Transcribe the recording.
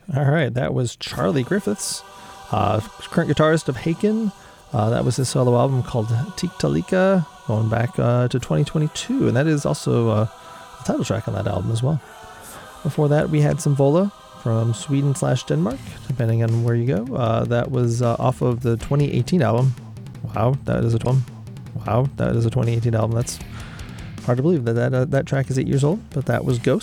All right, that was Charlie Griffiths, current guitarist of Haken. That was his solo album called Tiktalika, going back to 2022, and that is also the title track on that album as well. Before that, we had some Vola from Sweden/Denmark, depending on where you go. That was off of the 2018 album. Wow, that is a 2018 album. That's hard to believe that track is 8 years old, but that was Ghost.